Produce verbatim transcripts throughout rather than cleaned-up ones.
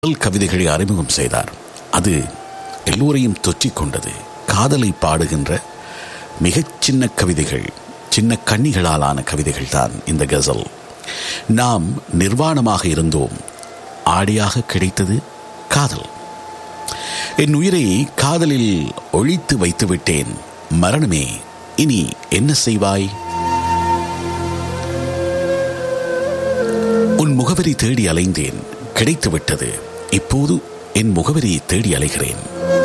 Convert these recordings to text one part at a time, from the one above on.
கவிதைகளை அறிமுகம் செய்தார். அது எல்லோரையும் தொற்றிக் கொண்டது. காதலை பாடுகின்ற மிகச் சின்ன கவிதைகள், சின்ன கண்ணிகளாலான கவிதைகள் தான் இந்த கசல். நாம் நிர்வாணமாக இருந்தோம், ஆடியாக கிடைத்தது காதல். என் உயிரை காதலில் ஒழித்து வைத்து விட்டேன், மரணமே இனி என்ன செய்வாய்? உன் முகவரி தேடி அலைந்தேன், கிடைத்துவிட்டது. இப்போது என் முகவரியை தேடி அலைகிறேன்.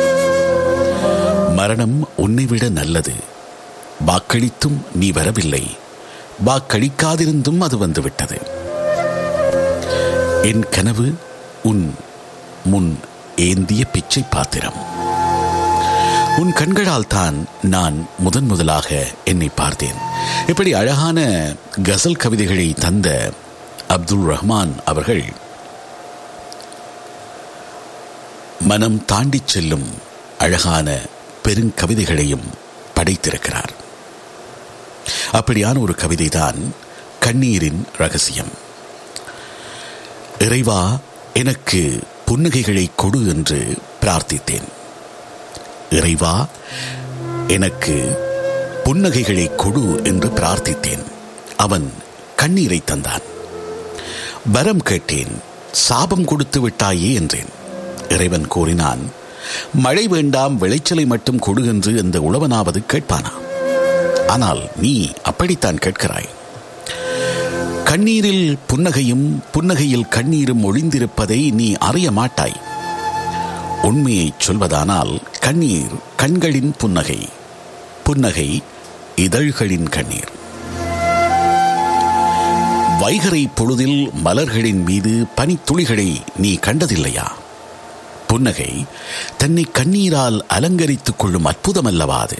மரணம் உன்னை விட நல்லது. வாக்களித்தும் நீ வரவில்லை, வாக்களிக்காதிருந்தும் அது வந்துவிட்டது. என் கனவு உன் முன் ஏந்திய பிச்சை பாத்திரம். உன் கண்களால் தான் நான் முதன் முதலாக என்னை பார்த்தேன். இப்படி அழகான கசல் கவிதைகளை தந்த அப்துல் ரஹ்மான் அவர்கள் மனம் தாண்டி செல்லும் அழகான பெருங்கவிதைகளையும் படைத்திருக்கிறார். அப்படியான ஒரு கவிதை தான் கண்ணீரின் ரகசியம். இறைவா, எனக்கு புன்னகைகளை கொடு என்று பிரார்த்தித்தேன். இறைவா, எனக்கு புன்னகைகளை கொடு என்று பிரார்த்தித்தேன். அவன் கண்ணீரை தந்தான். வரம் கேட்டேன், சாபம் கொடுத்து விட்டாயே என்றேன். இறைவன் கூறினான், மழை வேண்டாம், விளைச்சலை மட்டும் கொடு என்று இந்த உழவனாவது கேட்பானா? ஆனால் நீ அப்படித்தான் கேட்கிறாய். கண்ணீரில் புன்னகையும் புன்னகையில் கண்ணீரும் ஒளிந்திருப்பதை நீ அறிய மாட்டாய். உண்மையை சொல்வதானால் கண்ணீர் கண்களின் புன்னகை, புன்னகை இதழ்களின் கண்ணீர். வைகரை பொழுதில் மலர்களின் மீது பனித்துளிகளை நீ கண்டதில்லையா? புன்னகை தன்னை கண்ணீரால் அலங்கரித்துக் கொள்ளும் அற்புதம் அல்லவா அது?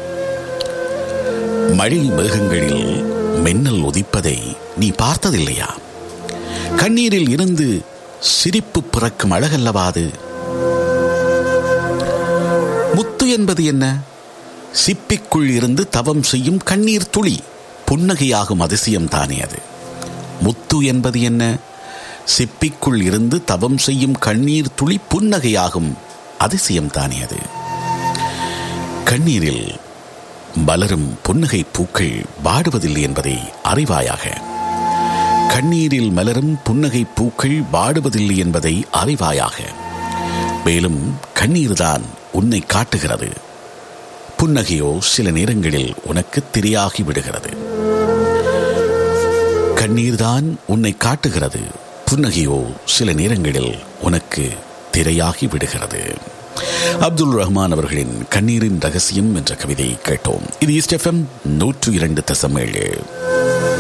மழை மேகங்களில் மின்னல் உதிப்பதை நீ பார்த்ததில்லையா? கண்ணீரில் இருந்து சிரிப்பு பிறக்கும் அழகல்லவா அது? முத்து என்பது என்ன? சிப்பிக்குள் இருந்து தவம் செய்யும் கண்ணீர் துளி, புன்னகையாகும் அதிசயம் தானே அது. முத்து என்பது என்ன? சிப்பிக்குள் இருந்து தவம் செய்யும் கண்ணீர் துளி, புன்னகையாகும் அதிசயம் தானே அது. கண்ணீரில் மலரும் புன்னகை பூக்கள் வாடுவதில்லை என்பதை அறிவாயாக. கண்ணீரில் மலரும் புன்னகை பூக்கள் வாடுவதில்லை என்பதை அறிவாயாக. மேலும் கண்ணீர் தான் உன்னை காட்டுகிறது, புன்னகையோ சில நேரங்களில் உனக்கு திரையாகி விடுகிறது. கண்ணீர்தான் உன்னை காட்டுகிறது, புன்னகையோ சில நேரங்களில் உனக்கு திரையாகி விடுகிறது. அப்துல் ரஹ்மான் அவர்களின் கண்ணீரின் ரகசியம் என்ற கவிதையை கேட்டோம். இது ஈஸ்ட் எஃப்எம் நூற்று இரண்டு தசம் ஏழு.